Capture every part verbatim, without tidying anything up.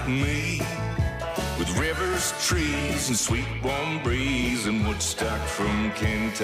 Me, with rivers, trees, and sweet warm breeze, and Woodstock from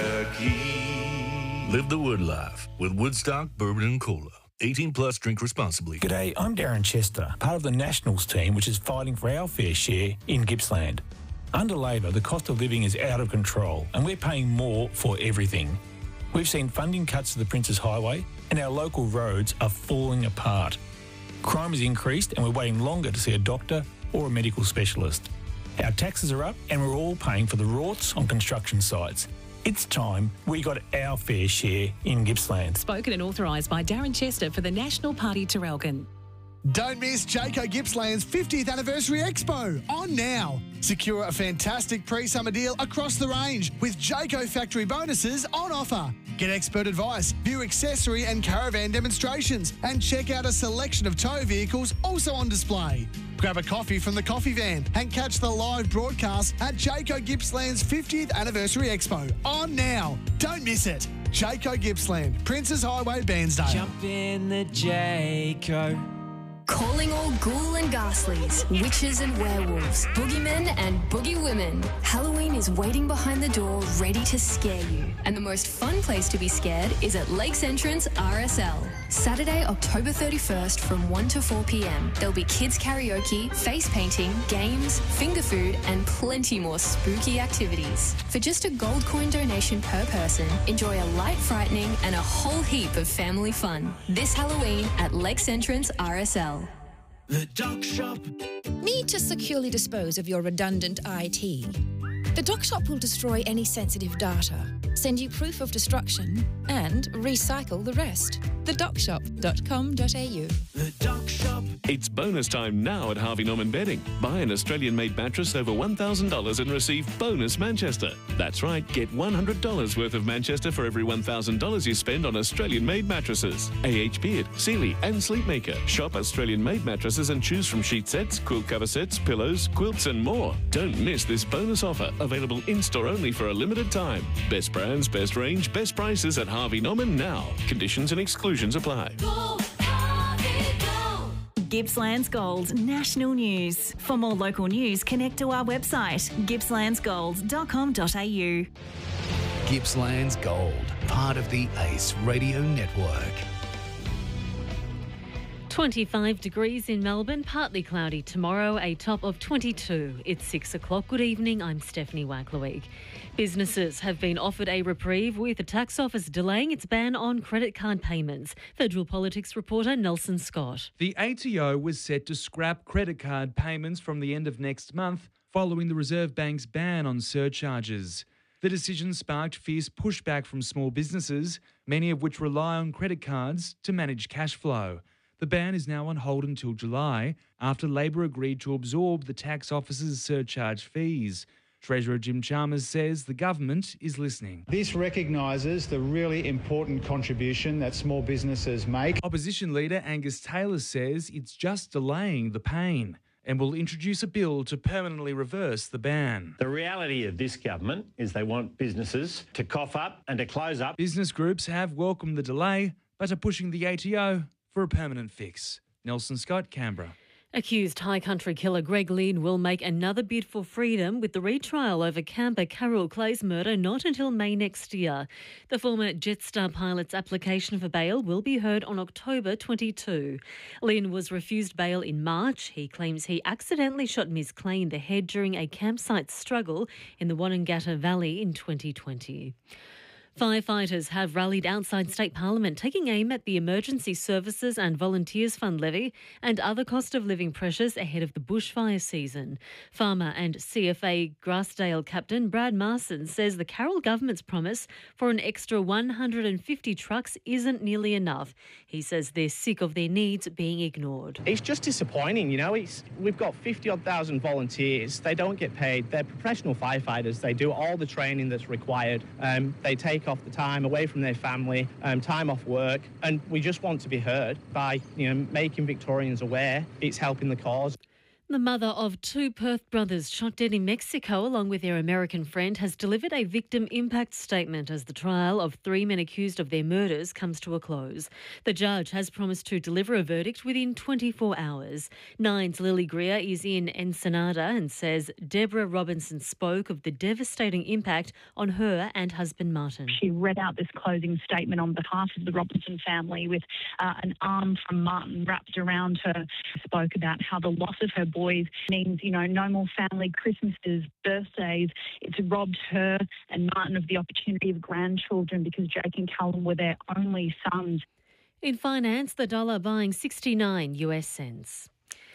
Kentucky. Live the wood life with Woodstock Bourbon and Cola. eighteen plus, drink responsibly. G'day, I'm Darren Chester, part of the Nationals team which is fighting for our fair share in Gippsland. Under Labor, the cost of living is out of control and we're paying more for everything. We've seen funding cuts to the Princes Highway and our local roads are falling apart. Crime has increased and we're waiting longer to see a doctor or a medical specialist. Our taxes are up and we're all paying for the rorts on construction sites. It's time we got our fair share in Gippsland. Spoken and authorised by Darren Chester for the National Party Traralgon. Don't miss Jayco Gippsland's fiftieth Anniversary Expo on now. Secure a fantastic pre-summer deal across the range with Jayco factory bonuses on offer. Get expert advice, view accessory and caravan demonstrations, and check out a selection of tow vehicles also on display. Grab a coffee from the coffee van and catch the live broadcast at Jayco Gippsland's fiftieth Anniversary Expo on now. Don't miss it. Jayco Gippsland, Princes Highway, Bairnsdale. Jump in the Jayco. Calling all ghoul and ghastlies, witches and werewolves, boogeymen and boogie women. Halloween is waiting behind the door, ready to scare you. And the most fun place to be scared is at Lakes Entrance R S L. Saturday, October thirty-first from one to four p.m. There'll be kids karaoke, face painting, games, finger food, and plenty more spooky activities. For just a gold coin donation per person, enjoy a light frightening and a whole heap of family fun. This Halloween at Lakes Entrance R S L. The Doc Shop. Need to securely dispose of your redundant I T? The Doc Shop will destroy any sensitive data, send you proof of destruction, and recycle the rest. the doc shop dot com dot a u. The Doc Shop. It's bonus time now at Harvey Norman Bedding. Buy an Australian-made mattress over one thousand dollars and receive bonus Manchester. That's right, get one hundred dollars worth of Manchester for every one thousand dollars you spend on Australian-made mattresses. A H Beard, Sealy and Sleepmaker. Shop Australian-made mattresses and choose from sheet sets, quilt cover sets, pillows, quilts and more. Don't miss this bonus offer, available in-store only for a limited time. Best brands, best range, best prices at Harvey Norman now. Conditions and exclusions apply. Go, Harvey, go. Gippsland's Gold National News. For more local news, connect to our website, gippslands gold dot com dot a u. Gippsland's Gold, part of the Ace Radio Network. twenty-five degrees in Melbourne, partly cloudy tomorrow, a top of twenty-two. It's six o'clock. Good evening, I'm Stephanie Wackleweek. Businesses have been offered a reprieve with the tax office delaying its ban on credit card payments. Federal Politics reporter Nelson Scott. The A T O was set to scrap credit card payments from the end of next month following the Reserve Bank's ban on surcharges. The decision sparked fierce pushback from small businesses, many of which rely on credit cards to manage cash flow. The ban is now on hold until July, after Labor agreed to absorb the tax office's surcharge fees. Treasurer Jim Chalmers says the government is listening. This recognises the really important contribution that small businesses make. Opposition leader Angus Taylor says it's just delaying the pain and will introduce a bill to permanently reverse the ban. The reality of this government is they want businesses to cough up and to close up. Business groups have welcomed the delay, but are pushing the A T O for a permanent fix. Nelson Scott, Canberra. Accused high country killer Greg Lynn will make another bid for freedom with the retrial over camper Carol Clay's murder not until May next year. The former Jetstar pilot's application for bail will be heard on October twenty-second. Lynn was refused bail in March. He claims he accidentally shot Miz Clay in the head during a campsite struggle in the Wonnangatta Valley in twenty twenty. Firefighters have rallied outside State Parliament, taking aim at the Emergency Services and Volunteers Fund levy and other cost of living pressures ahead of the bushfire season. Farmer and C F A Grassdale captain Brad Marson says the Carroll government's promise for an extra one hundred fifty trucks isn't nearly enough. He says they're sick of their needs being ignored. It's just disappointing, you know. It's, we've got fifty odd thousand volunteers. They don't get paid. They're professional firefighters. They do all the training that's required. Um, they take off the time away from their family, um, time off work, and we just want to be heard by, you know, making Victorians aware it's helping the cause. The mother of two Perth brothers shot dead in Mexico along with their American friend has delivered a victim impact statement as the trial of three men accused of their murders comes to a close. The judge has promised to deliver a verdict within twenty-four hours. Nine's Lily Greer is in Ensenada and says Deborah Robinson spoke of the devastating impact on her and husband Martin. She read out this closing statement on behalf of the Robinson family with uh, an arm from Martin wrapped around her. Spoke about how the loss of her boys means, you know, no more family Christmases, birthdays. It's robbed her and Martin of the opportunity of grandchildren because Jake and Callum were their only sons. In finance, the dollar buying sixty-nine US cents.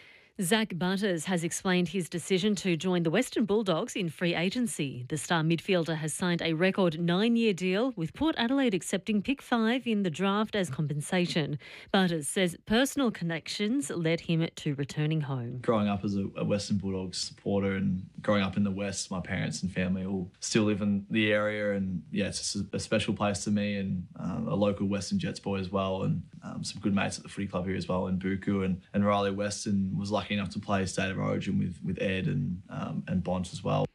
Zach Butters has explained his decision to join the Western Bulldogs in free agency. The star midfielder has signed a record nine-year deal, with Port Adelaide accepting pick five in the draft as compensation. Butters says personal connections led him to returning home. Growing up as a, a Western Bulldogs supporter and growing up in the West, my parents and family all still live in the area, and yeah, it's just a, a special place to me, and um, a local Western Jets boy as well, and um, some good mates at the footy club here as well in Buku, and, and Riley Weston was lucky enough to play State of Origin with, with Ed and um, and Bont as well.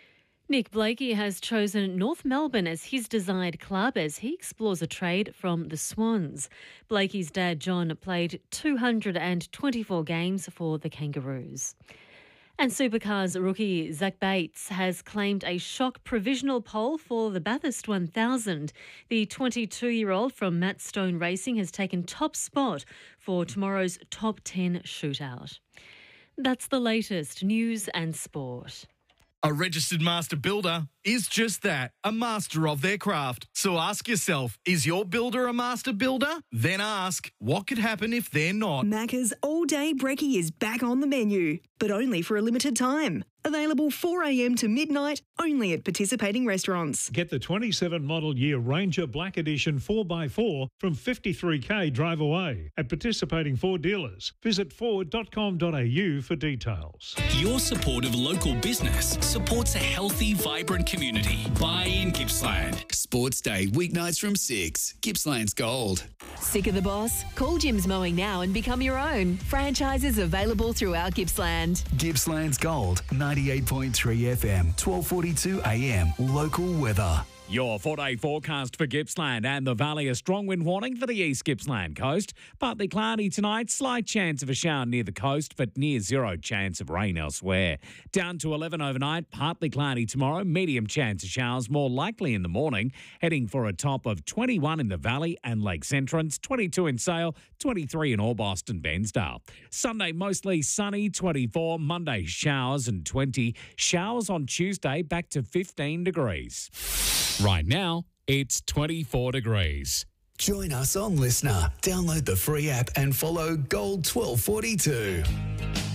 Nick Blakey has chosen North Melbourne as his desired club as he explores a trade from the Swans. Blakey's dad, John, played two hundred twenty-four games for the Kangaroos. And Supercars rookie Zach Bates has claimed a shock provisional pole for the Bathurst one thousand. The twenty-two-year-old from Matt Stone Racing has taken top spot for tomorrow's top ten shootout. That's the latest news and sport. A registered master builder is just that, a master of their craft. So ask yourself, is your builder a master builder? Then ask, what could happen if they're not? Macca's all-day brekkie is back on the menu, but only for a limited time. Available four a.m. to midnight, only at participating restaurants. Get the twenty-seven model year Ranger Black Edition four by four from fifty-three k drive away at participating Ford dealers. Visit ford dot com dot a u for details. Your support of local business supports a healthy, vibrant community. Buy in Gippsland. Sports Day, weeknights from six. Gippsland's Gold. Sick of the boss? Call Jim's Mowing now and become your own. Franchises available throughout Gippsland. Gippsland's Gold, ninety-eight point three F M, twelve forty-two a m. Local weather. Your four-day forecast for Gippsland and the Valley. A strong wind warning for the East Gippsland coast. Partly cloudy tonight. Slight chance of a shower near the coast, but near zero chance of rain elsewhere. Down to eleven overnight. Partly cloudy tomorrow. Medium chance of showers, more likely in the morning. Heading for a top of twenty-one in the Valley and Lakes Entrance, twenty-two in Sale, twenty-three in Orbost and Bensdale. Sunday, mostly sunny, twenty-four. Monday, showers and twenty. Showers on Tuesday, back to fifteen degrees. Right now, it's twenty-four degrees. Join us on Listener. Download the free app and follow Gold twelve forty-two.